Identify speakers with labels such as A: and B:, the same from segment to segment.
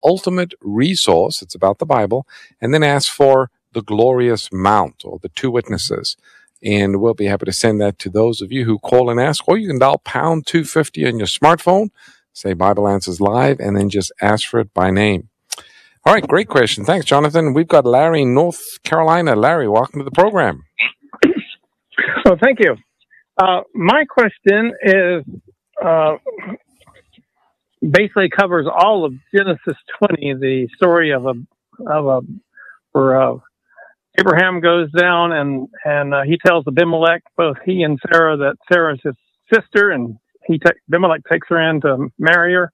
A: ultimate resource. It's about the Bible. And then ask for the glorious mount or the two witnesses. And we'll be happy to send that to those of you who call and ask. Or you can dial pound 250 on your smartphone, say Bible Answers Live, and then just ask for it by name. All right, great question. Thanks, Jonathan. We've got Larry in North Carolina. Larry, welcome to the program.
B: Well, thank you. My question is basically covers all of Genesis 20, the story where Abraham goes down and he tells Abimelech, both he and Sarah, that Sarah's his sister, and Abimelech takes her in to marry her.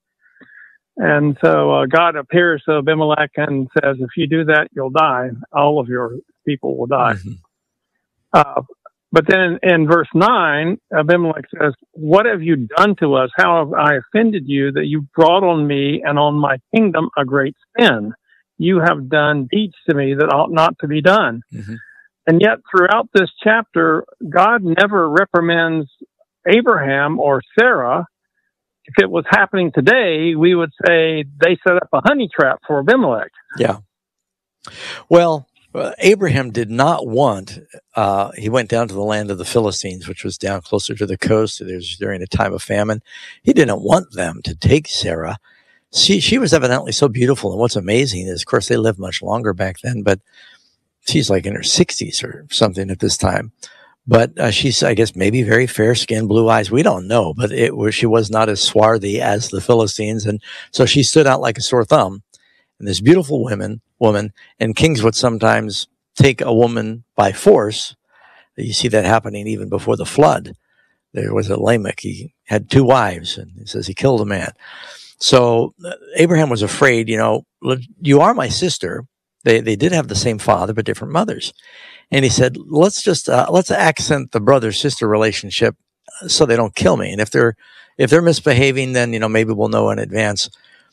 B: And so God appears to Abimelech and says, if you do that, you'll die. All of your people will die. Mm-hmm. But then in verse 9, Abimelech says, what have you done to us? How have I offended you that you brought on me and on my kingdom a great sin? You have done deeds to me that ought not to be done. Mm-hmm. And yet throughout this chapter, God never reprimands Abraham or Sarah. If it was happening today, we would say they set up a honey trap for Abimelech.
C: Yeah. Well, Abraham did not want, he went down to the land of the Philistines, which was down closer to the coast. It was during a time of famine. He didn't want them to take Sarah. She was evidently so beautiful. And what's amazing is, of course, they lived much longer back then, but she's like in her 60s or something at this time. But she's, I guess, maybe very fair skin, blue eyes. We don't know, but she was not as swarthy as the Philistines. And so she stood out like a sore thumb. And this beautiful woman, and kings would sometimes take a woman by force. You see that happening even before the flood. There was a Lamech. He had 2 wives, and he says he killed a man. So Abraham was afraid, you are my sister. They did have the same father, but different mothers. And he said, let's accent the brother-sister relationship so they don't kill me. And if they're misbehaving, then, maybe we'll know in advance.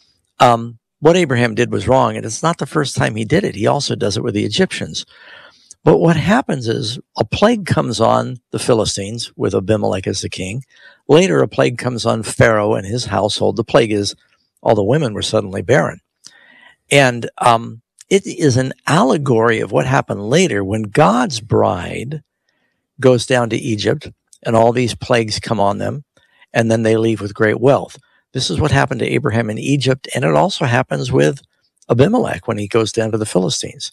C: What Abraham did was wrong, and it's not the first time he did it. He also does it with the Egyptians. But what happens is a plague comes on the Philistines with Abimelech as the king. Later, a plague comes on Pharaoh and his household. The plague is all the women were suddenly barren. And it is an allegory of what happened later when God's bride goes down to Egypt and all these plagues come on them, and then they leave with great wealth. This is what happened to Abraham in Egypt, and it also happens with Abimelech when he goes down to the Philistines.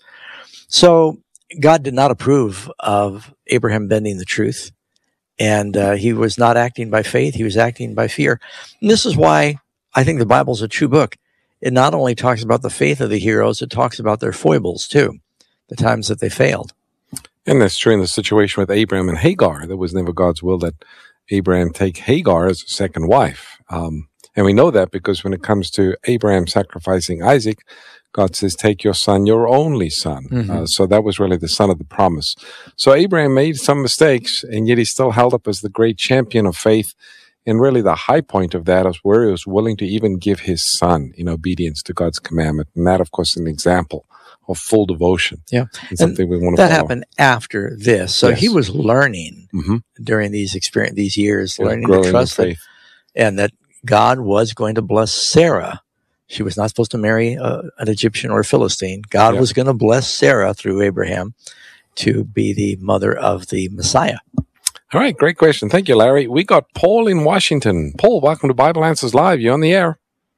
C: So God did not approve of Abraham bending the truth, and he was not acting by faith, he was acting by fear. And this is why I think the Bible's a true book. It not only talks about the faith of the heroes, it talks about their foibles too, the times that they failed.
A: And that's true in the situation with Abraham and Hagar. That was never God's will that Abraham take Hagar as a second wife. And we know that because when it comes to Abraham sacrificing Isaac, God says, take your son, your only son. Mm-hmm. So that was really the son of the promise. So Abraham made some mistakes, and yet he's still held up as the great champion of faith. And really the high point of that is where he was willing to even give his son in obedience to God's commandment. And that, of course, is an example of full devotion.
C: Yeah.
A: And something we want to
C: that
A: follow.
C: Happened after this. So yes. He was learning during these years, learning to trust faith. And that God was going to bless Sarah. She was not supposed to marry an Egyptian or a Philistine. God was going to bless Sarah through Abraham to be the mother of the Messiah.
A: All right, great question. Thank you, Larry. We got Paul in Washington. Paul, welcome to Bible Answers Live. You're on the air.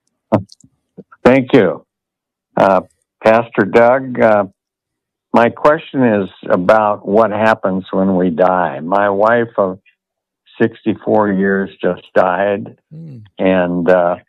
D: Thank you. Pastor Doug, my question is about what happens when we die. My wife of 64 years just died, and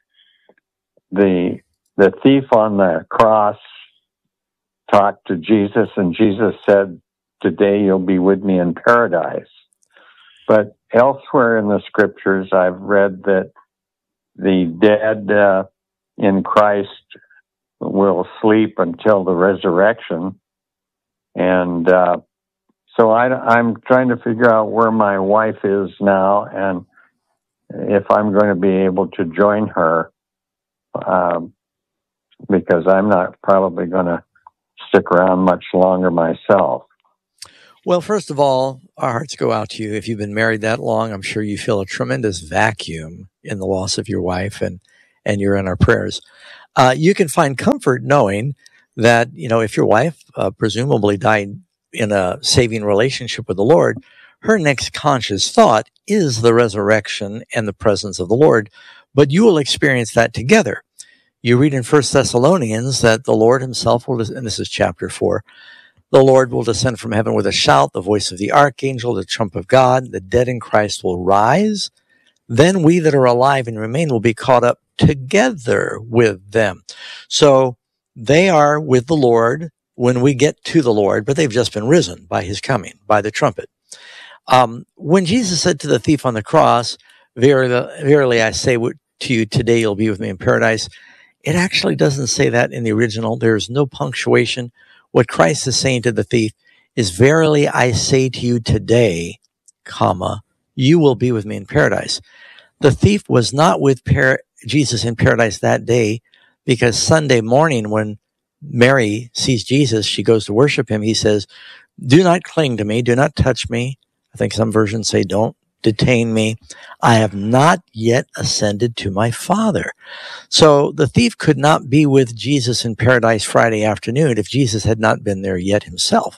D: the thief on the cross talked to Jesus, and Jesus said, today you'll be with me in paradise. But elsewhere in the scriptures, I've read that the dead in Christ will sleep until the resurrection. And so I'm trying to figure out where my wife is now and if I'm going to be able to join her, because I'm not probably going to stick around much longer myself.
C: Well, first of all, our hearts go out to you. If you've been married that long, I'm sure you feel a tremendous vacuum in the loss of your wife, and you're in our prayers. You can find comfort knowing that, if your wife presumably died in a saving relationship with the Lord, her next conscious thought is the resurrection and the presence of the Lord, but you will experience that together. You read in 1 Thessalonians that the Lord himself will, and this is chapter 4, the Lord will descend from heaven with a shout, the voice of the archangel, the trump of God, the dead in Christ will rise. Then we that are alive and remain will be caught up together with them. So they are with the Lord when we get to the Lord, but they've just been risen by his coming, by the trumpet. When Jesus said to the thief on the cross, verily I say to you, today you'll be with me in paradise, it actually doesn't say that in the original. There's no punctuation. What Christ is saying to the thief is, verily I say to you today, comma, you will be with me in paradise. The thief was not with Jesus in paradise that day, because Sunday morning when Mary sees Jesus, she goes to worship him. He says, do not cling to me. Do not touch me. I think some versions say, don't detain me. I have not yet ascended to my Father. So the thief could not be with Jesus in paradise Friday afternoon if Jesus had not been there yet himself.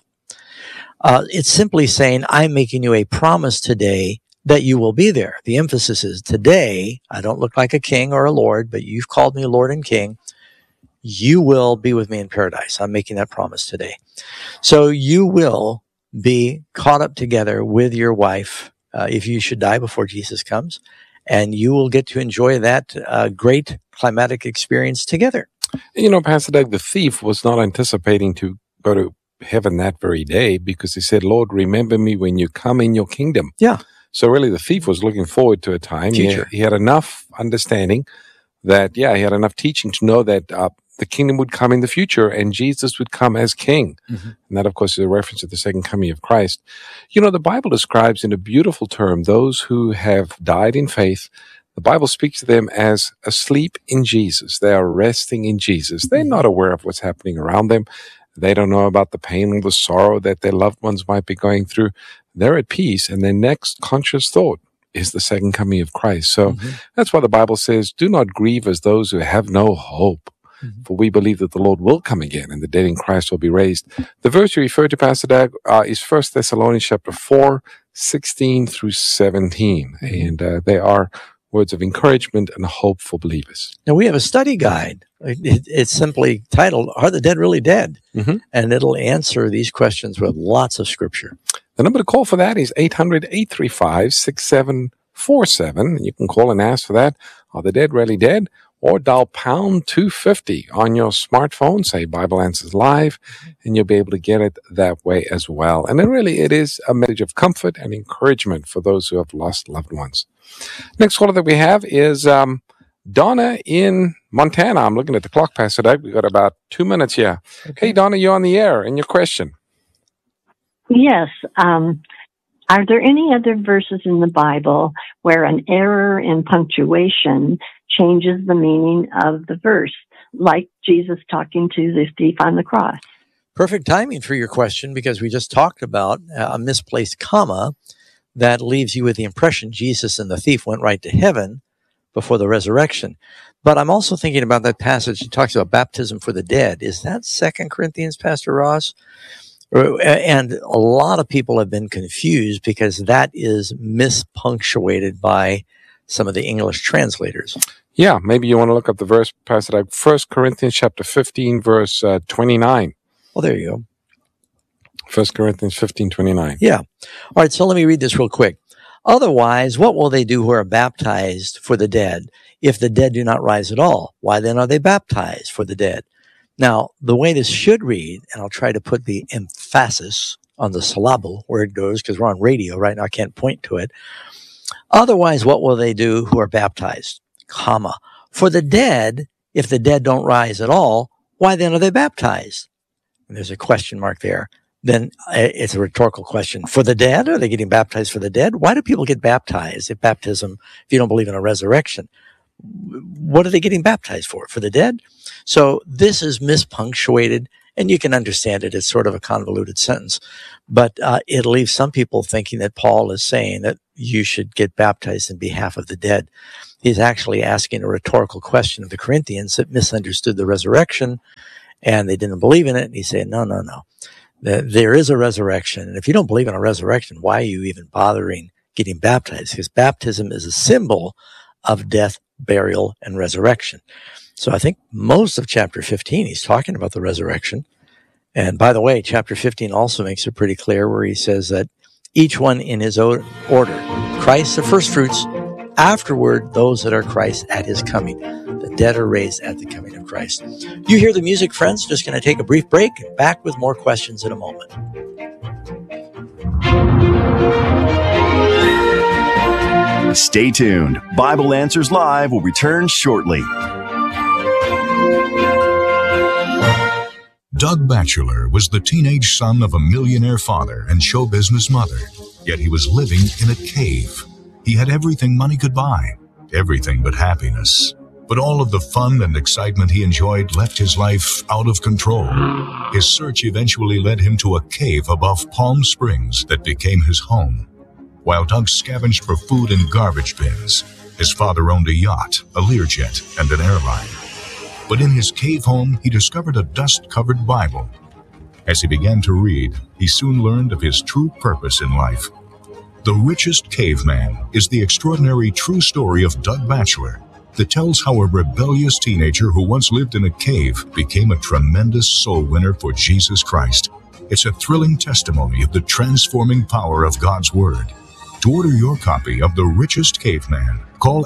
C: It's simply saying, I'm making you a promise today that you will be there. The emphasis is today. I don't look like a king or a lord, but you've called me Lord and King. You will be with me in paradise. I'm making that promise today. So you will be caught up together with your wife if you should die before Jesus comes, and you will get to enjoy that great climatic experience together.
A: Pastor Doug, the thief was not anticipating to go to heaven that very day, because he said, Lord, remember me when you come in your kingdom.
C: Yeah.
A: So really the thief was looking forward to a time. He had enough understanding that, he had enough teaching to know that the kingdom would come in the future and Jesus would come as king. Mm-hmm. And that, of course, is a reference to the second coming of Christ. The Bible describes in a beautiful term those who have died in faith. The Bible speaks to them as asleep in Jesus. They are resting in Jesus. They're not aware of what's happening around them. They don't know about the pain or the sorrow that their loved ones might be going through. They're at peace, and their next conscious thought is the second coming of Christ. So that's why the Bible says, do not grieve as those who have no hope. For we believe that the Lord will come again and the dead in Christ will be raised. The verse you referred to, Pastor Doug, is 1 Thessalonians chapter 4, 16 through 17. And they are words of encouragement and hope for believers.
C: Now, we have a study guide. It's simply titled, Are the Dead Really Dead? And it'll answer these questions with lots of scripture.
A: The number to call for that is 800-835-6747. You can call and ask for that. Are the dead really dead? Or dial pound 250 on your smartphone, say Bible Answers Live, and you'll be able to get it that way as well. And then really it is a message of comfort and encouragement for those who have lost loved ones. Next caller that we have is Donna in Montana. I'm looking at the clock, Pastor Doug. We've got about 2 minutes here. Okay. Hey, Donna, you're on the air. And your question?
E: Yes. Are there any other verses in the Bible where an error in punctuation changes the meaning of the verse, like Jesus talking to the thief on the cross?
C: Perfect timing for your question, because we just talked about a misplaced comma that leaves you with the impression Jesus and the thief went right to heaven before the resurrection. But I'm also thinking about that passage that talks about baptism for the dead. Is that 2 Corinthians, Pastor Ross? And a lot of people have been confused because that is mispunctuated by some of the English translators.
A: Yeah, maybe you want to look up the verse, Pastor Doug. 1 Corinthians chapter 15, verse 29.
C: Well, there you go.
A: 1 Corinthians 15, 29.
C: Yeah. All right, so let me read this real quick. Otherwise, what will they do who are baptized for the dead if the dead do not rise at all? Why then are they baptized for the dead? Now, the way this should read, and I'll try to put the emphasis on the syllable where it goes, because we're on radio right now, I can't point to it. Otherwise, what will they do who are baptized? Comma. For the dead, if the dead don't rise at all, why then are they baptized? And there's a question mark there. Then it's a rhetorical question. For the dead? Are they getting baptized for the dead? Why do people get baptized if you don't believe in a resurrection? What are they getting baptized for? For the dead? So this is mispunctuated, And you can understand it. It's sort of a convoluted sentence. But it leaves some people thinking that Paul is saying that you should get baptized in behalf of the dead. He's actually asking a rhetorical question of the Corinthians that misunderstood the resurrection, and they didn't believe in it. And he's saying, no. There is a resurrection. And if you don't believe in a resurrection, why are you even bothering getting baptized? Because baptism is a symbol of death, burial, and resurrection. So I think most of chapter 15, he's talking about the resurrection. And by the way, chapter 15 also makes it pretty clear where he says that each one in his own order. Christ the first fruits, afterward those that are Christ at his coming. The dead are raised at the coming of Christ. You hear the music, friends. Just going to take a brief break. Back with more questions in a moment.
F: Stay tuned. Bible Answers Live will return shortly.
G: Doug Batchelor was the teenage son of a millionaire father and show business mother, yet he was living in a cave. He had everything money could buy, everything but happiness. But all of the fun and excitement he enjoyed left his life out of control. His search eventually led him to a cave above Palm Springs that became his home. While Doug scavenged for food in garbage bins, his father owned a yacht, a Learjet, and an airline. But in his cave home, he discovered a dust-covered Bible. As he began to read, he soon learned of his true purpose in life. The Richest Caveman is the extraordinary true story of Doug Batchelor that tells how a rebellious teenager who once lived in a cave became a tremendous soul winner for Jesus Christ. It's a thrilling testimony of the transforming power of God's Word. To order your copy of The Richest Caveman, call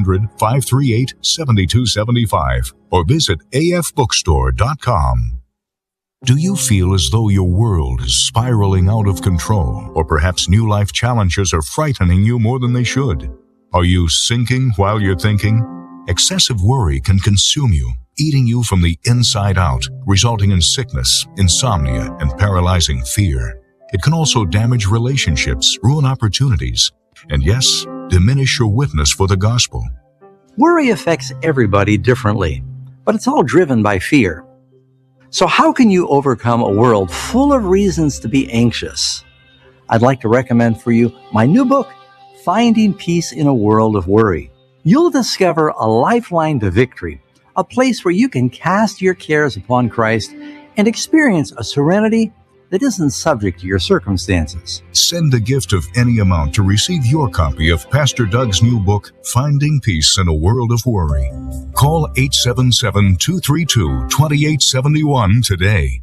G: 800-538-7275 or visit afbookstore.com. Do you feel as though your world is spiraling out of control, or perhaps new life challenges are frightening you more than they should? Are you sinking while you're thinking? Excessive worry can consume you, eating you from the inside out, resulting in sickness, insomnia, and paralyzing fear. It can also damage relationships, ruin opportunities, and yes, diminish your witness for the gospel.
H: Worry affects everybody differently, but it's all driven by fear. So how can you overcome a world full of reasons to be anxious? I'd like to recommend for you my new book, Finding Peace in a World of Worry. You'll discover a lifeline to victory, a place where you can cast your cares upon Christ and experience a serenity that isn't subject to your circumstances.
G: Send a gift of any amount to receive your copy of Pastor Doug's new book, Finding Peace in a World of Worry. Call 877-232-2871 today.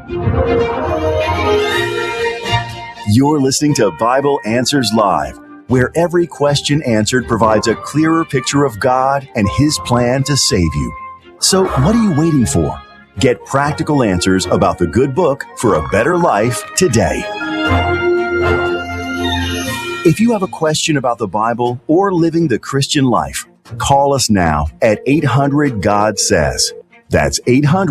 F: You're listening to Bible Answers Live, where every question answered provides a clearer picture of God and His plan to save you. So what are you waiting for? Get practical answers about the good book for a better life today. If you have a question about the Bible or living the Christian life, call us now at 800-GOD-SAYS. That's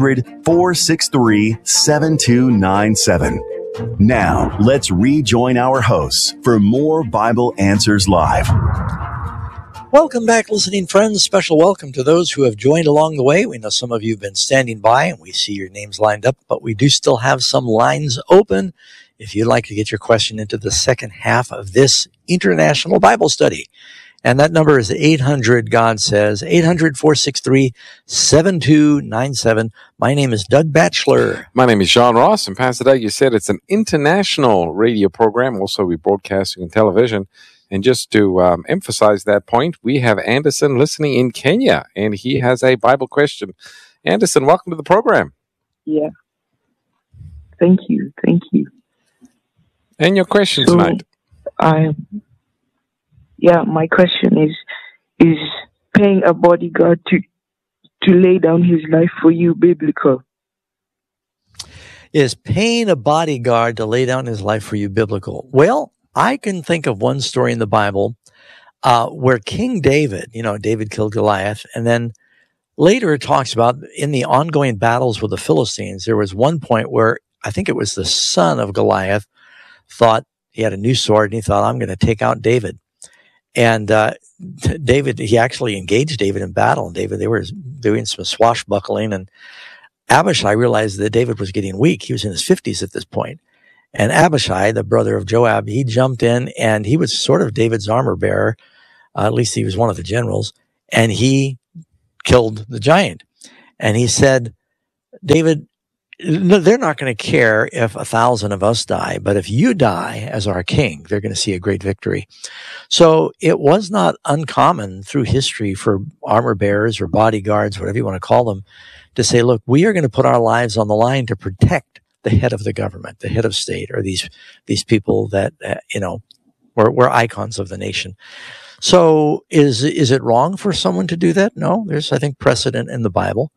F: 800-463-7297. Now, let's rejoin our hosts for more Bible Answers Live.
C: Welcome back, listening friends. Special welcome to those who have joined along the way. We know some of you have been standing by, and we see your names lined up, but we do still have some lines open if you'd like to get your question into the second half of this international Bible study. And that number is 800-GOD-SAYS, 800-463-7297. My name is Doug Batchelor.
A: My name is John Ross, and Pastor Doug, you said it's an international radio program. Also, we broadcasting on television. And just to emphasize that point, we have Anderson listening in Kenya, and he has a Bible question. Anderson, welcome to the program.
I: Yeah. Thank you.
A: And your question tonight?
I: My question is paying a bodyguard to lay down his life for you biblical?
C: Is paying a bodyguard to lay down his life for you biblical? Well, I can think of one story in the Bible where King David, David killed Goliath, and then later it talks about in the ongoing battles with the Philistines, there was one point where I think it was the son of Goliath thought he had a new sword, and he thought, I'm going to take out David. And David, he actually engaged David in battle, and they were doing some swashbuckling, and Abishai realized that David was getting weak. He was in his 50s at this point. And Abishai, the brother of Joab, he jumped in, and he was sort of David's armor bearer. At least he was one of the generals. And he killed the giant. And he said, David, no, they're not going to care if 1,000 of us die, but if you die as our king, they're going to see a great victory. So it was not uncommon through history for armor bearers or bodyguards, whatever you want to call them, to say, look, we are going to put our lives on the line to protect the head of the government, the head of state, or these people that, were icons of the nation. So is it wrong for someone to do that? No, there's, I think, precedent in the Bible.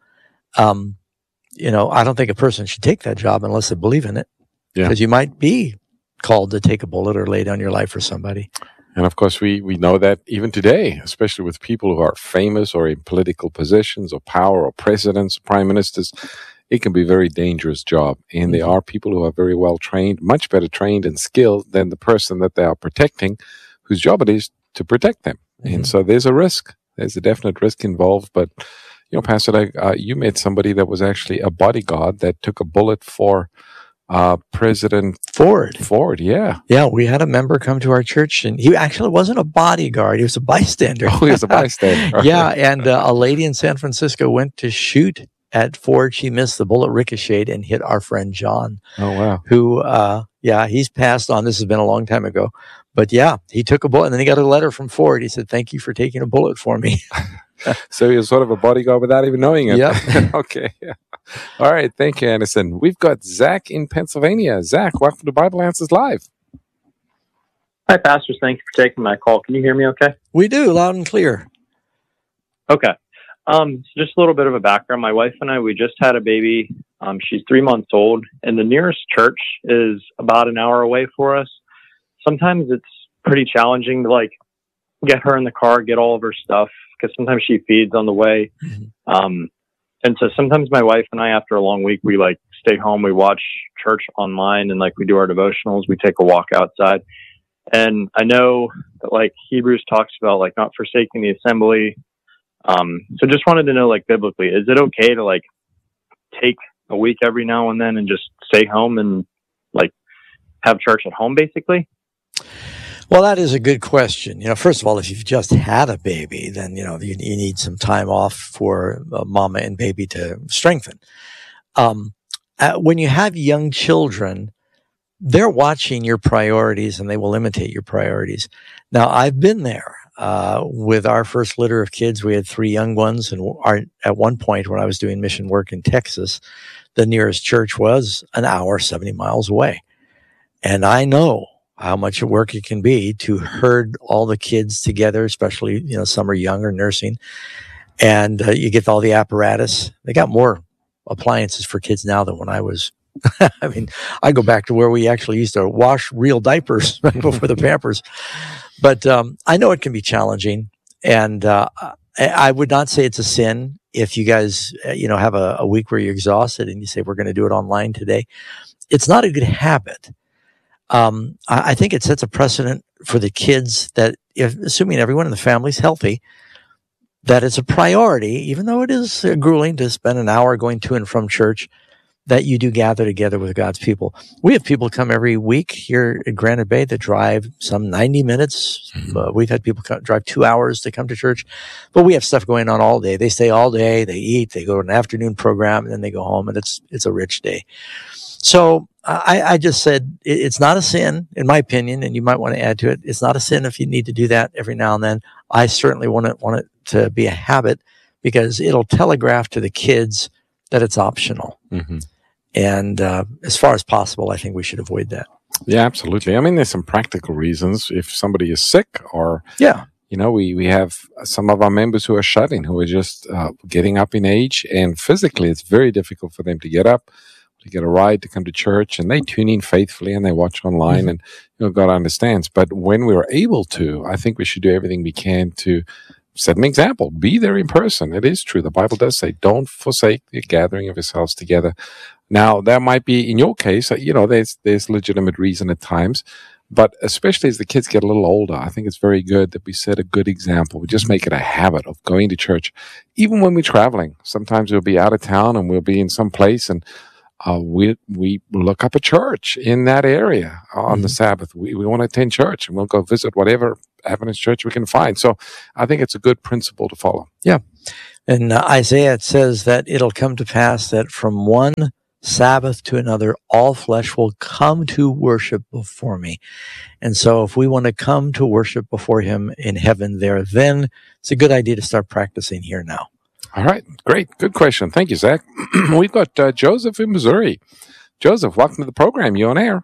C: I don't think a person should take that job unless they believe in it, because you might be called to take a bullet or lay down your life for somebody.
A: And of course, we know that even today, especially with people who are famous or in political positions or power or presidents, prime ministers, it can be a very dangerous job. And there are people who are very well trained, much better trained and skilled than the person that they are protecting, whose job it is to protect them. Mm-hmm. And so there's a risk. There's a definite risk involved. But, Pastor, you met somebody that was actually a bodyguard that took a bullet for President Ford, yeah.
C: Yeah, we had a member come to our church, and he actually wasn't a bodyguard. He was a bystander.
A: Oh, he was a bystander.
C: Yeah, and a lady in San Francisco went to shoot at Ford. She missed. The bullet ricocheted and hit our friend John.
A: Oh, wow.
C: Who, he's passed on. This has been a long time ago. But yeah, he took a bullet, and then he got a letter from Ford. He said, "Thank you for taking a bullet for me."
A: So he was sort of a bodyguard without even knowing it.
C: Yeah.
A: Okay. Yeah. All right. Thank you, Anderson. We've got Zach in Pennsylvania. Zach, welcome to Bible Answers Live.
J: Hi, pastors. Thank you for taking my call. Can you hear me okay?
C: We do, loud and clear.
J: Okay. So just a little bit of a background. My wife and I, we just had a baby. She's 3 months old, and the nearest church is about an hour away for us. Sometimes it's pretty challenging to get her in the car, get all of her stuff, because sometimes she feeds on the way. Mm-hmm. And so sometimes my wife and I, after a long week, we stay home, we watch church online, and we do our devotionals, we take a walk outside. And I know that Hebrews talks about not forsaking the assembly. So just wanted to know biblically, is it okay to take a week every now and then and just stay home and have church at home basically?
C: Well, that is a good question. First of all, if you've just had a baby, then, you need some time off for mama and baby to strengthen. When you have young children, they're watching your priorities and they will imitate your priorities. Now, I've been there. With our first litter of kids, we had 3 young ones. And at one point when I was doing mission work in Texas, the nearest church was an hour, 70 miles away. And I know how much work it can be to herd all the kids together, especially, some are young or nursing. And you get all the apparatus. They got more appliances for kids now than when I was. I mean, I go back to where we actually used to wash real diapers before the Pampers. But I know it can be challenging. And I would not say it's a sin if you guys, have a week where you're exhausted and you say, we're going to do it online today. It's not a good habit. I think it sets a precedent for the kids that, assuming everyone in the family is healthy, that it's a priority, even though it is grueling to spend an hour going to and from church, that you do gather together with God's people. We have people come every week here at Granite Bay that drive some 90 minutes. We've had people drive 2 hours to come to church, but we have stuff going on all day. They stay all day, they eat, they go to an afternoon program, and then they go home, and it's a rich day. So I just said it's not a sin, in my opinion, and you might want to add to it. It's not a sin if you need to do that every now and then. I certainly want it to be a habit, because it'll telegraph to the kids that it's optional. Mm-hmm. And as far as possible, I think we should avoid that.
A: Yeah, absolutely. I mean, there's some practical reasons. If somebody is sick or, we have some of our members who are shut-in, who are just getting up in age, and physically it's very difficult for them to get up, to get a ride to come to church, and they tune in faithfully and they watch online, and God understands. But when we're able to, I think we should do everything we can to set an example. Be there in person. It is true. The Bible does say, don't forsake the gathering of yourselves together. Now, that might be, in your case, there's legitimate reason at times, But especially as the kids get a little older, I think it's very good that we set a good example. We just make it a habit of going to church, even when we're traveling. Sometimes we'll be out of town and we'll be in some place, and we look up a church in that area on the Sabbath. We want to attend church, and we'll go visit whatever Adventist church we can find. So I think it's a good principle to follow.
C: Yeah. In Isaiah, it says that it'll come to pass that from one Sabbath to another, all flesh will come to worship before me. And so if we want to come to worship before him in heaven there, then it's a good idea to start practicing here now.
A: All right. Great. Good question. Thank you, Zach. We've got Joseph in Missouri. Joseph, welcome to the program. You on air?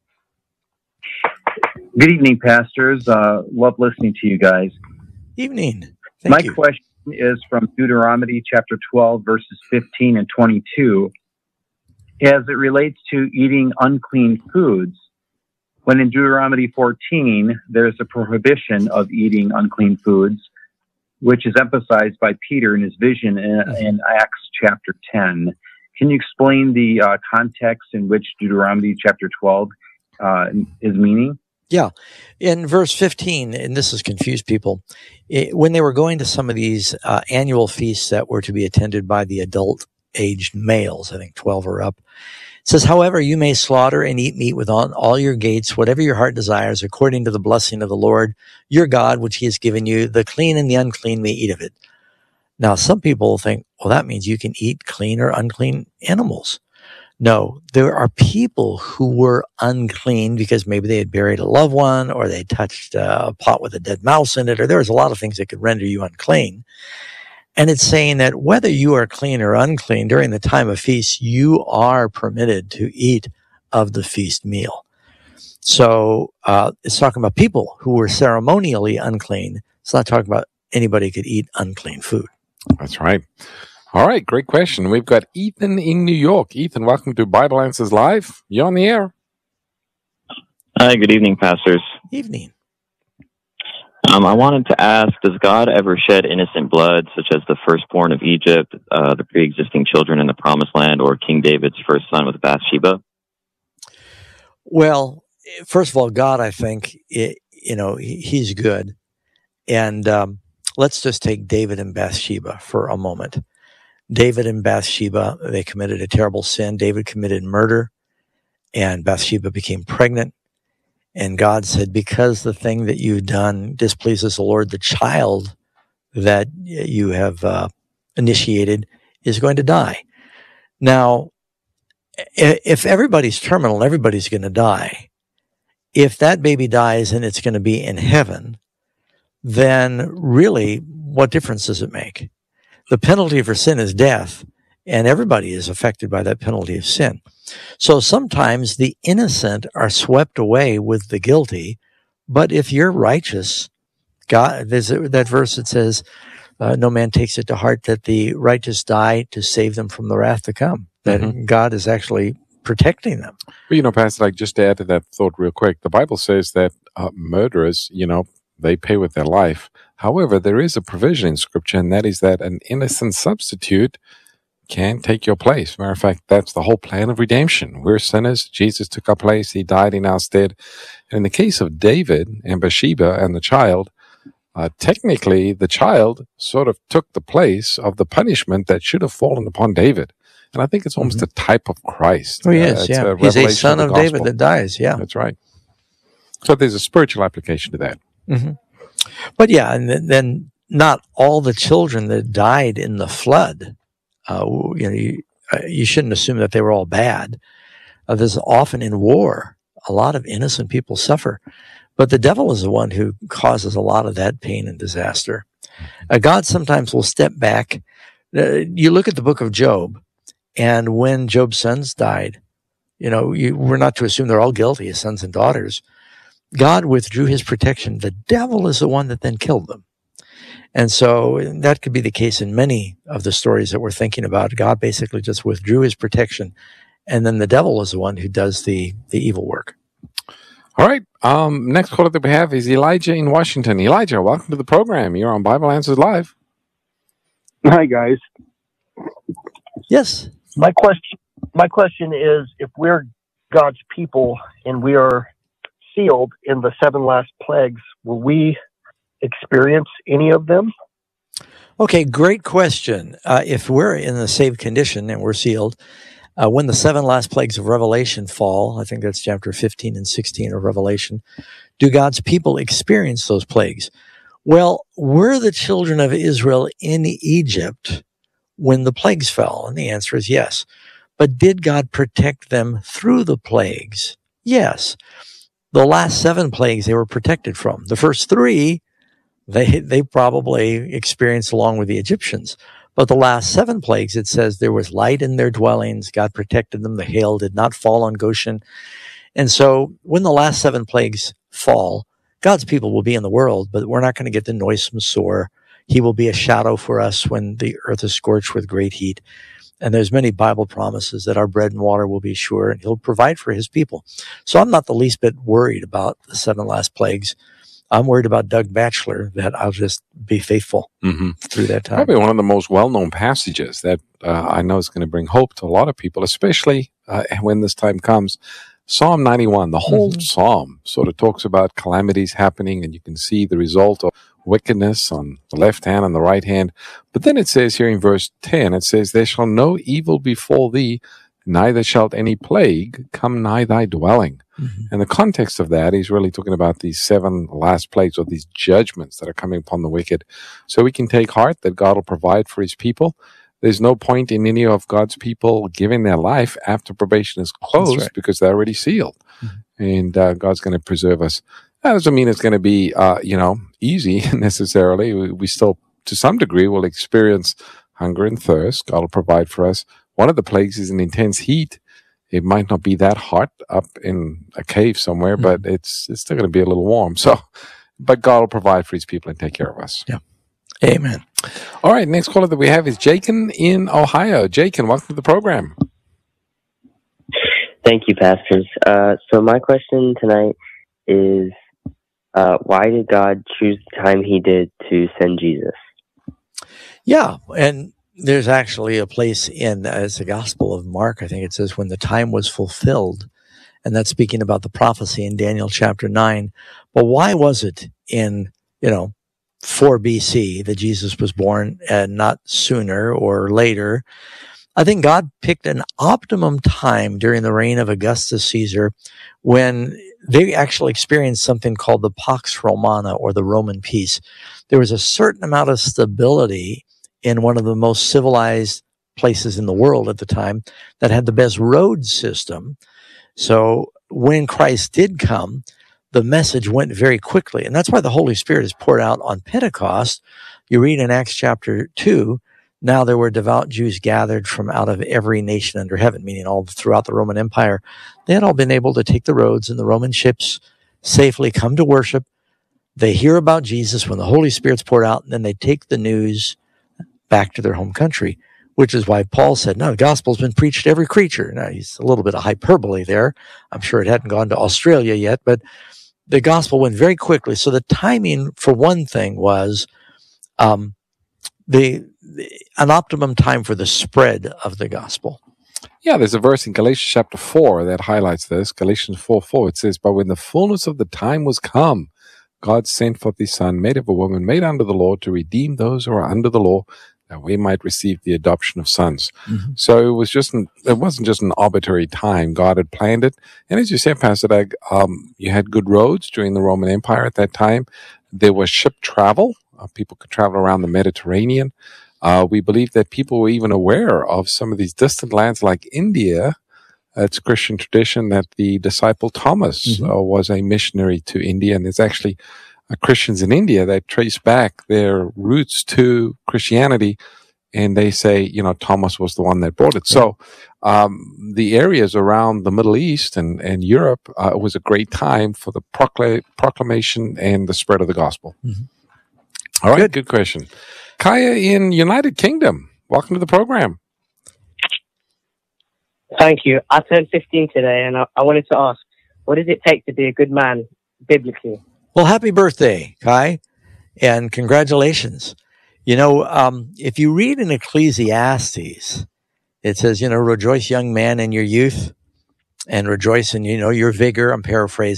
K: Good evening, pastors. Love listening to you guys.
C: Evening.
K: My question is from Deuteronomy chapter 12, verses 15 and 22. As it relates to eating unclean foods, when in Deuteronomy 14, there's a prohibition of eating unclean foods, which is emphasized by Peter in his vision in Acts chapter 10. Can you explain the context in which Deuteronomy chapter 12 is meaning?
C: Yeah. In verse 15, and this has confused people, when they were going to some of these annual feasts that were to be attended by the adult-aged males, I think 12 or up, it says, however, you may slaughter and eat meat within all your gates, whatever your heart desires, according to the blessing of the Lord, your God, which he has given you. The clean and the unclean may eat of it. Now, some people think, well, that means you can eat clean or unclean animals. No, there are people who were unclean because maybe they had buried a loved one, or they touched a pot with a dead mouse in it, or there was a lot of things that could render you unclean. And it's saying that whether you are clean or unclean during the time of feast, you are permitted to eat of the feast meal. So it's talking about people who were ceremonially unclean. It's not talking about anybody who could eat unclean food.
A: That's right. All right, great question. We've got Ethan in New York. Ethan, welcome to Bible Answers Live. You're on the air.
L: Hi, good evening, pastors.
C: Evening.
L: I wanted to ask, does God ever shed innocent blood, such as the firstborn of Egypt, the pre-existing children in the Promised Land, or King David's first son with Bathsheba?
C: Well, first of all, God, I think, he's good. And let's just take David and Bathsheba for a moment. David and Bathsheba, they committed a terrible sin. David committed murder, and Bathsheba became pregnant. And God said, because the thing that you've done displeases the Lord, the child that you have initiated is going to die. Now, if everybody's terminal and everybody's going to die, if that baby dies and it's going to be in heaven, then really, what difference does it make? The penalty for sin is death, and everybody is affected by that penalty of sin. So sometimes the innocent are swept away with the guilty, but if you're righteous, God, there's that verse that says, no man takes it to heart that the righteous die to save them from the wrath to come, that God is actually protecting them.
A: Well, Pastor, like just to add to that thought real quick, the Bible says that murderers, they pay with their life. However, there is a provision in Scripture, and that is that an innocent substitute can take your place. Matter of fact, that's the whole plan of redemption. We're sinners. Jesus took our place. He died in our stead. And in the case of David and Bathsheba and the child, technically the child sort of took the place of the punishment that should have fallen upon David. And I think it's almost a type of Christ.
C: Oh, yes, yeah. He's a son of David that dies, yeah.
A: That's right. So there's a spiritual application to that.
C: Mm-hmm. But yeah, and then not all the children that died in the flood, you shouldn't assume that they were all bad. There's often in war, a lot of innocent people suffer. But the devil is the one who causes a lot of that pain and disaster. God sometimes will step back. You look at the book of Job, and when Job's sons died, we're not to assume they're all guilty, his sons and daughters. God withdrew his protection. The devil is the one that then killed them. And so that could be the case in many of the stories that we're thinking about. God basically just withdrew his protection, and then the devil is the one who does the evil work.
A: All right. Next caller that we have is Elijah in Washington. Elijah, welcome to the program. You're on Bible Answers Live.
M: Hi, guys.
C: Yes.
M: My question is, if we're God's people and we are
N: sealed in the 7 last plagues, will we experience any of them?
C: Okay, great question. If we're in the saved condition and we're sealed, when the 7 last plagues of Revelation fall, I think that's chapter 15 and 16 of Revelation, do God's people experience those plagues? Well, were the children of Israel in Egypt when the plagues fell? And the answer is yes. But did God protect them through the plagues? Yes. The last 7 plagues they were protected from. The first 3, they probably experienced along with the Egyptians. But the last 7 plagues, it says there was light in their dwellings. God protected them. The hail did not fall on Goshen. And so when the last 7 plagues fall, God's people will be in the world, but we're not going to get the noisome sore. He will be a shadow for us when the earth is scorched with great heat. And there's many Bible promises that our bread and water will be sure, and he'll provide for his people. So I'm not the least bit worried about the 7 last plagues. I'm worried about Doug Batchelor, that I'll just be faithful through that time.
A: Probably one of the most well-known passages that I know is going to bring hope to a lot of people, especially when this time comes. Psalm 91, the whole psalm sort of talks about calamities happening, and you can see the result of wickedness on the left hand and the right hand. But then it says here in verse 10, it says, there shall no evil befall thee, neither shall any plague come nigh thy dwelling. And the context of that is really talking about these 7 last plagues, or these judgments that are coming upon the wicked. So we can take heart that God will provide for his people. There's no point in any of God's people giving their life after probation is closed, because they're already sealed. And God's going to preserve us. That doesn't mean it's going to be, easy necessarily. We still, to some degree, will experience hunger and thirst. God will provide for us. One of the plagues is an intense heat. It might not be that hot up in a cave somewhere, but it's still going to be a little warm. So, but God will provide for his people and take care of us.
C: Yeah. Amen.
A: All right. Next caller that we have is Jakin in Ohio. Jakin, welcome to the program.
O: Thank you, pastors. So my question tonight is, why did God choose the time he did to send Jesus?
C: Yeah. And there's actually a place in, it's the Gospel of Mark, I think it says, when the time was fulfilled. And that's speaking about the prophecy in Daniel chapter 9. But why was it in, 4 BC that Jesus was born, and not sooner or later? I think God picked an optimum time during the reign of Augustus Caesar, when they actually experienced something called the Pax Romana, or the Roman peace. There was a certain amount of stability in one of the most civilized places in the world at the time that had the best road system. So when Christ did come, the message went very quickly. And that's why the Holy Spirit is poured out on Pentecost. You read in Acts chapter 2, now there were devout Jews gathered from out of every nation under heaven, meaning all throughout the Roman Empire. They had all been able to take the roads, and the Roman ships safely come to worship. They hear about Jesus when the Holy Spirit's poured out, and then they take the news back to their home country, which is why Paul said, no, the gospel's been preached to every creature. Now, he's a little bit of hyperbole there. I'm sure it hadn't gone to Australia yet, but the gospel went very quickly. So the timing, for one thing, was an optimum time for the spread of the gospel.
A: Yeah, there's a verse in Galatians chapter 4 that highlights this. Galatians 4:4. It says, but when the fullness of the time was come, God sent forth his Son, made of a woman, made under the law, to redeem those who are under the law, that we might receive the adoption of sons. So it wasn't just an arbitrary time. God had planned it. And as you said, Pastor Doug, you had good roads during the Roman Empire at that time. There was ship travel. People could travel around the Mediterranean. We believe that people were even aware of some of these distant lands like India. It's Christian tradition that the disciple Thomas was a missionary to India. And there's actually Christians in India that trace back their roots to Christianity, and they say, Thomas was the one that brought it. So the areas around the Middle East and Europe was a great time for the proclamation and the spread of the gospel. All right, good question. Kaya in United Kingdom, welcome to the program.
P: Thank you. I turned 15 today, and I wanted to ask, what does it take to be a good man biblically?
C: Well, happy birthday, Kai, and congratulations. If you read in Ecclesiastes, it says, rejoice, young man, in your youth, and rejoice in, your vigor. I'm paraphrasing.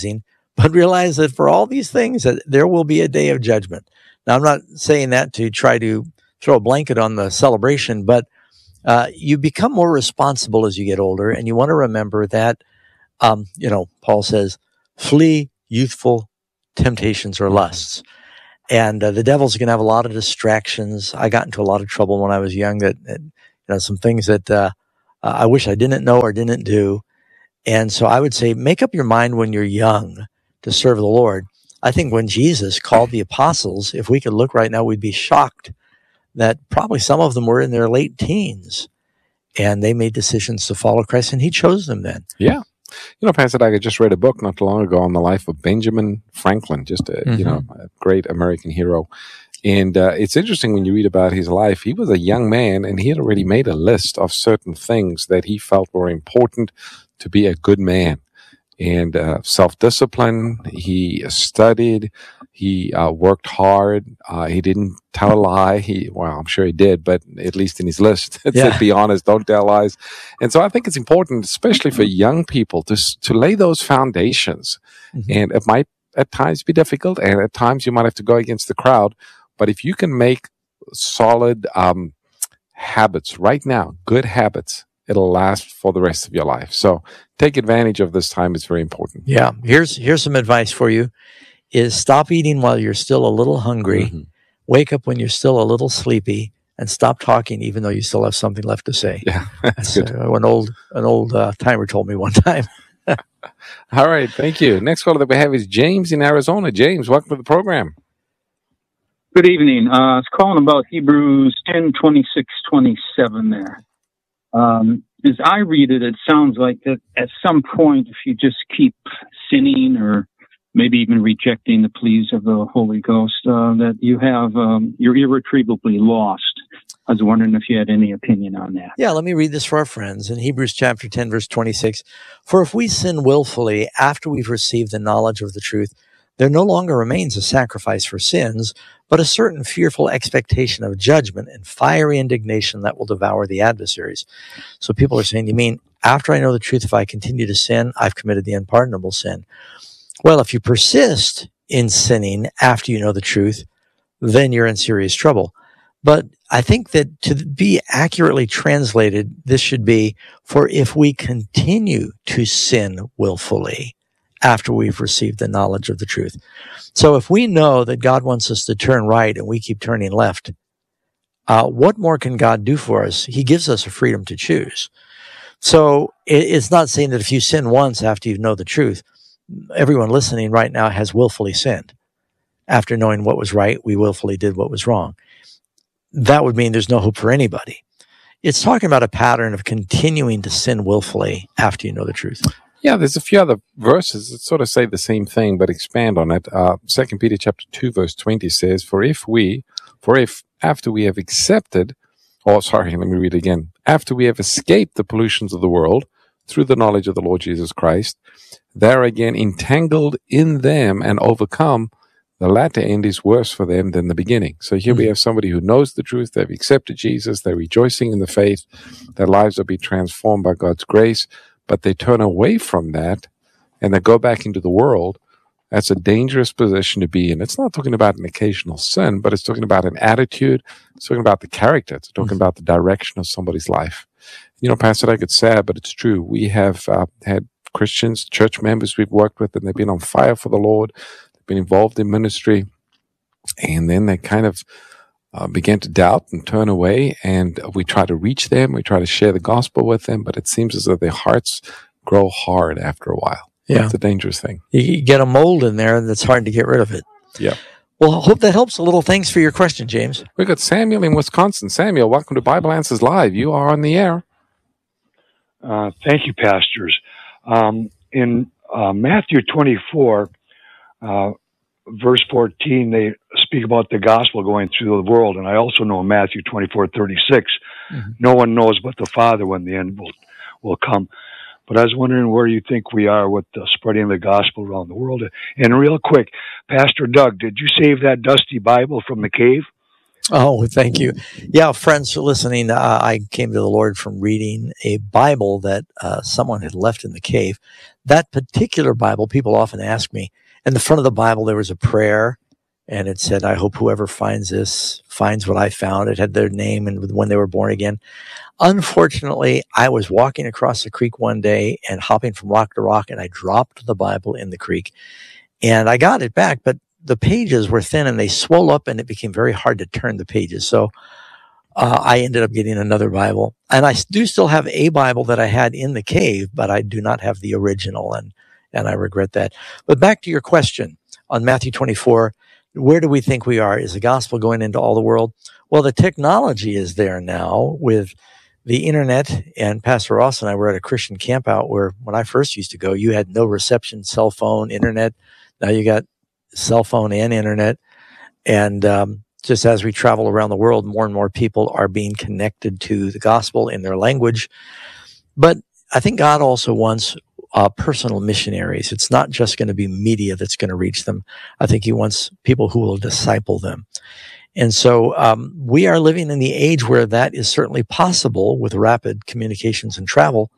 C: but realize that for all these things, that there will be a day of judgment. Now, I'm not saying that to try to throw a blanket on the celebration, but you become more responsible as you get older, and you want to remember that, Paul says, flee youthful temptations or lusts. And the devil's going to have a lot of distractions. I got into a lot of trouble when I was young that some things that I wish I didn't know or didn't do. And so I would say, make up your mind when you're young to serve the Lord. I think when Jesus called the apostles, if we could look right now, we'd be shocked that probably some of them were in their late teens and they made decisions to follow Christ, and he chose them then.
A: Yeah. Pastor Doug, I just read a book not too long ago on the life of Benjamin Franklin, just a great American hero. And it's interesting when you read about his life. He was a young man, and he had already made a list of certain things that he felt were important to be a good man. And self-discipline, he studied, he worked hard, he didn't tell a lie. I'm sure he did, but at least in his list, it said, be honest, don't tell lies. And so I think it's important, especially for young people, to lay those foundations. Mm-hmm. And it might at times be difficult, and at times you might have to go against the crowd. But if you can make solid habits right now, good habits, it'll last for the rest of your life. So take advantage of this time. It's very important.
C: Yeah. Here's some advice for you is stop eating while you're still a little hungry. Mm-hmm. Wake up when you're still a little sleepy, and stop talking even though you still have something left to say.
A: Yeah, that's good.
C: An old timer told me one time.
A: All right. Thank you. Next caller that we have is James in Arizona. James, welcome to the program.
Q: Good evening. I was calling about Hebrews 10:26-27 there. As I read it, it sounds like that at some point, if you just keep sinning or maybe even rejecting the pleas of the Holy Ghost, that you're irretrievably lost. I was wondering if you had any opinion on that.
C: Yeah, let me read this for our friends in Hebrews chapter 10, verse 26. For if we sin willfully after we've received the knowledge of the truth, there no longer remains a sacrifice for sins, but a certain fearful expectation of judgment and fiery indignation that will devour the adversaries. So people are saying, you mean after I know the truth, if I continue to sin, I've committed the unpardonable sin? Well, if you persist in sinning after you know the truth, then you're in serious trouble. But I think that to be accurately translated, this should be, for if we continue to sin willfully after we've received the knowledge of the truth. So if we know that God wants us to turn right and we keep turning left, what more can God do for us? He gives us a freedom to choose. So it's not saying that if you sin once after you know the truth, everyone listening right now has willfully sinned. After knowing what was right, we willfully did what was wrong. That would mean there's no hope for anybody. It's talking about a pattern of continuing to sin willfully after you know the truth.
A: Yeah, there's a few other verses that sort of say the same thing, but expand on it. 2 Peter chapter 2, verse 20 says, For if after we have after we have escaped the pollutions of the world through the knowledge of the Lord Jesus Christ, they're again entangled in them and overcome, the latter end is worse for them than the beginning. So here we have somebody who knows the truth, they've accepted Jesus, they're rejoicing in the faith, their lives will be transformed by God's grace, but they turn away from that and they go back into the world. That's a dangerous position to be in. It's not talking about an occasional sin, but it's talking about an attitude. It's talking about the character. It's talking about the direction of somebody's life. Pastor Doug, it's sad, but it's true. We have had Christians, church members we've worked with, and they've been on fire for the Lord. They've been involved in ministry. And then they kind of began to doubt and turn away, and we try to reach them, we try to share the gospel with them, but it seems as though their hearts grow hard after a while. Yeah. It's a dangerous thing.
C: You get a mold in there that's hard to get rid of it.
A: Yeah.
C: Well, I hope that helps a little. Thanks for your question, James.
A: We've got Samuel in Wisconsin. Samuel, welcome to Bible Answers Live. You are on the air.
R: Thank you, pastors. In Matthew 24, verse 14, they speak about the gospel going through the world. And I also know in Matthew 24:36, no one knows but the Father when the end will come. But I was wondering where you think we are with the spreading the gospel around the world. And real quick, Pastor Doug, did you save that dusty Bible from the cave?
C: Oh, thank you. Yeah, friends listening, I came to the Lord from reading a Bible that someone had left in the cave. That particular Bible, people often ask me, In the front of the Bible, there was a prayer, and it said, I hope whoever finds this finds what I found. It had their name and when they were born again. Unfortunately, I was walking across the creek one day and hopping from rock to rock, and I dropped the Bible in the creek. And I got it back, but the pages were thin and they swelled up, and it became very hard to turn the pages. So I ended up getting another Bible. And I do still have a Bible that I had in the cave, but I do not have the original, and I regret that. But back to your question on Matthew 24, where do we think we are? Is the gospel going into all the world? Well, the technology is there now with the internet, and Pastor Ross and I were at a Christian camp out where when I first used to go, you had no reception, cell phone, internet. Now you got cell phone and internet. And just as we travel around the world, more and more people are being connected to the gospel in their language. But I think God also wants personal missionaries. It's not just going to be media that's going to reach them. I think he wants people who will disciple them. And so we are living in the age where that is certainly possible with rapid communications and travel.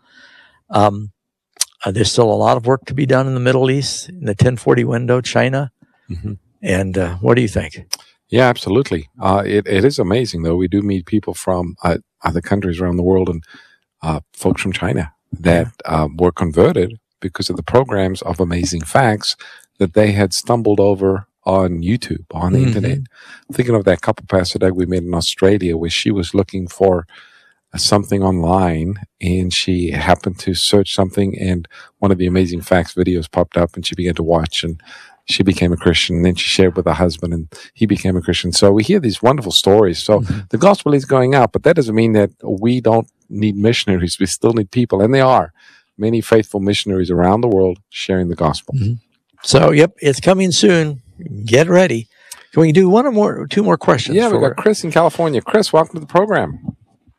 C: There's still a lot of work to be done in the Middle East, in the 1040 window, China. Mm-hmm. And what do you think?
A: Yeah, absolutely. It is amazing, though. We do meet people from other countries around the world, and folks from China that were converted because of the programs of Amazing Facts that they had stumbled over on YouTube, on the internet. I'm thinking of that couple, Pastor Doug, we met in Australia, where she was looking for something online, and she happened to search something, and one of the Amazing Facts videos popped up, and she began to watch, and she became a Christian. And then she shared with her husband, and he became a Christian. So we hear these wonderful stories. So the gospel is going out, but that doesn't mean that we don't need missionaries. We still need people, and there are many faithful missionaries around the world sharing the gospel.
C: So, yep, it's coming soon. Get ready. Can we do two more questions?
A: Yeah, we've got Chris in California. Chris, welcome to the program.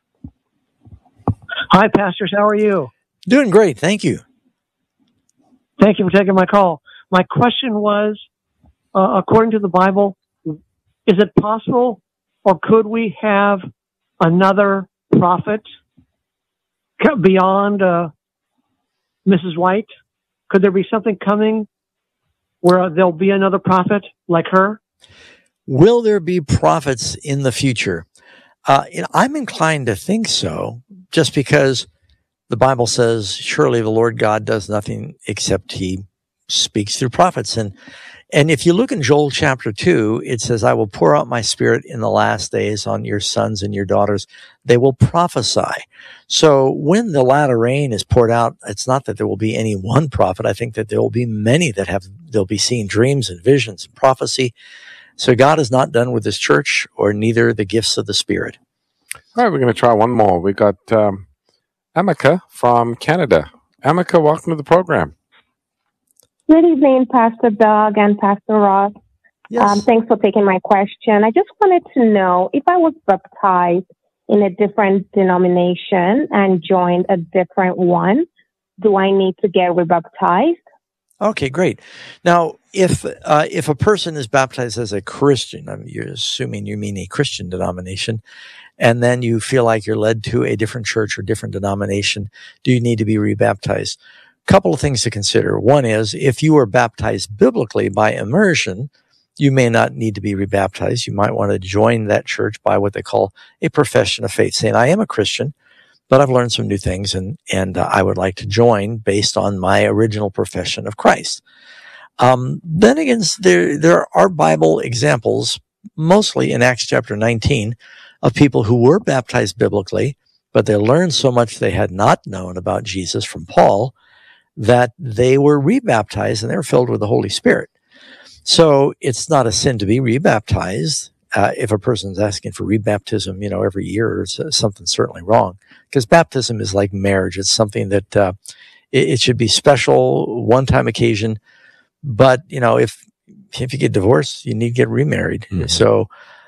S: Hi, pastors. How are you?
C: Doing great. Thank you.
S: Thank you for taking my call. My question was, according to the Bible, is it possible or could we have another prophet beyond Mrs. White? Could there be something coming where there'll be another prophet like her?
C: Will there be prophets in the future? I'm inclined to think so, just because the Bible says, surely the Lord God does nothing except he speaks through prophets. And if you look in Joel chapter 2, it says, I will pour out my spirit in the last days on your sons and your daughters. They will prophesy. So when the latter rain is poured out, it's not that there will be any one prophet. I think that there will be many they'll be seeing dreams and visions and prophecy. So God is not done with his church, or neither the gifts of the Spirit.
A: All right, we're going to try one more. We got Amika from Canada. Amika, welcome to the program.
T: Good evening, Pastor Doug and Pastor Ross.
C: Yes.
T: Thanks for taking my question. I just wanted to know, if I was baptized in a different denomination and joined a different one, do I need to get rebaptized?
C: Okay, great. Now, if a person is baptized as a Christian, you're assuming you mean a Christian denomination, and then you feel like you're led to a different church or different denomination, do you need to be rebaptized? Couple of things to consider. One is, if you are baptized biblically by immersion, you may not need to be rebaptized. You might want to join that church by what they call a profession of faith, saying, I am a Christian, but I've learned some new things, and I would like to join based on my original profession of Christ. Then again, there are Bible examples, mostly in Acts chapter 19, of people who were baptized biblically, but they learned so much they had not known about Jesus from Paul that they were rebaptized and they were filled with the Holy Spirit. So it's not a sin to be rebaptized. If a person's asking for rebaptism, every year, it's something certainly wrong, because baptism is like marriage. It's something that it should be special, one-time occasion. But if you get divorced, you need to get remarried. Mm-hmm. So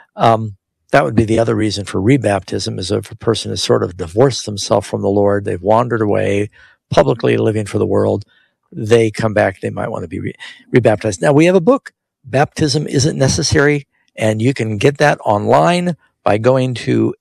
C: that would be the other reason for rebaptism, is if a person has sort of divorced themselves from the Lord, they've wandered away, publicly living for the world, they come back, they might want to be rebaptized. Now, we have a book, Baptism Isn't Necessary, and you can get that online by going to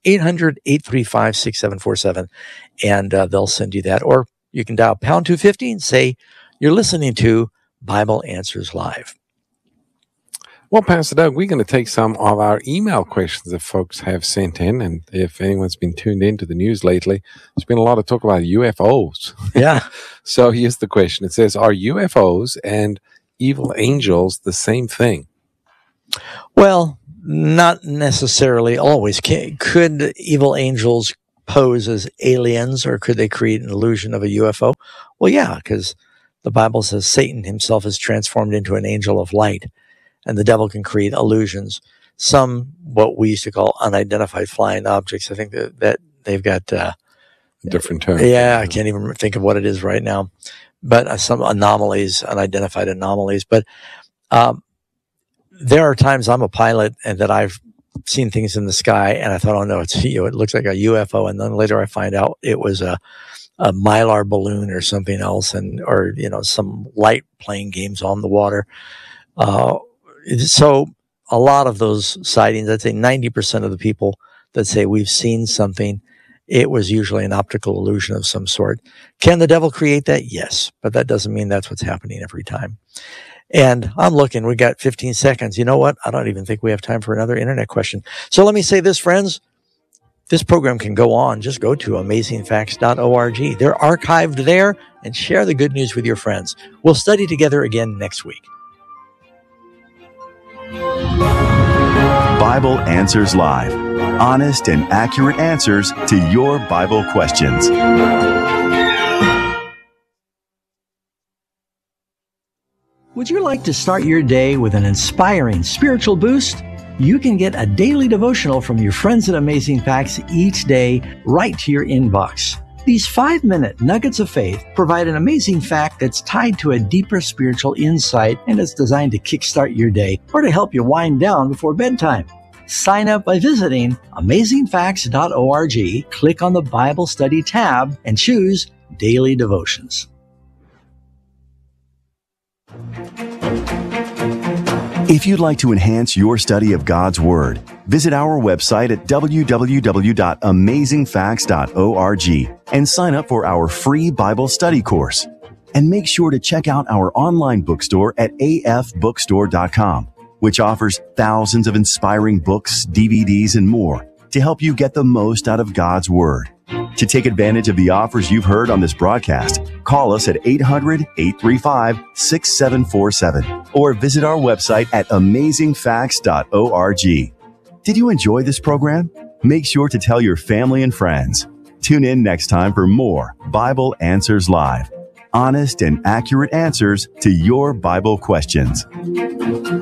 C: 800-835-6747, and they'll send you that. Or you can dial #250 and say, you're listening to Bible Answers Live.
A: Well, Pastor Doug, we're going to take some of our email questions that folks have sent in. And if anyone's been tuned into the news lately, there's been a lot of talk about UFOs.
C: Yeah.
A: So here's the question. It says, are UFOs and evil angels the same thing?
C: Well, not necessarily always. Could evil angels pose as aliens, or could they create an illusion of a UFO? Well, yeah, because the Bible says Satan himself is transformed into an angel of light. And the devil can create illusions. Some, what we used to call unidentified flying objects. I think that they've got
A: different terms.
C: Yeah, I can't even think of what it is right now. But some anomalies, unidentified anomalies. But there are times I'm a pilot and that I've seen things in the sky, and I thought, oh no, it looks like a UFO. And then later I find out it was a Mylar balloon or something else, or some light playing games on the water. So a lot of those sightings, I'd say 90% of the people that say we've seen something, it was usually an optical illusion of some sort. Can the devil create that? Yes, but that doesn't mean that's what's happening every time. And I'm looking, we got 15 seconds. You know what? I don't even think we have time for another internet question. So let me say this, friends. This program can go on. Just go to amazingfacts.org. They're archived there, and share the good news with your friends. We'll study together again next week.
F: Bible Answers Live. Honest and accurate answers to your Bible questions.
H: Would you like to start your day with an inspiring spiritual boost? You can get a daily devotional from your friends at Amazing Facts each day right to your inbox. These 5-minute nuggets of faith provide an amazing fact that's tied to a deeper spiritual insight, and it's designed to kickstart your day or to help you wind down before bedtime. Sign up by visiting amazingfacts.org, click on the Bible Study tab, and choose Daily Devotions.
F: If you'd like to enhance your study of God's Word, visit our website at www.amazingfacts.org and sign up for our free Bible study course. And make sure to check out our online bookstore at afbookstore.com, which offers thousands of inspiring books, DVDs, and more to help you get the most out of God's Word. To take advantage of the offers you've heard on this broadcast, call us at 800-835-6747 or visit our website at amazingfacts.org. Did you enjoy this program? Make sure to tell your family and friends. Tune in next time for more Bible Answers Live. Honest and accurate answers to your Bible questions.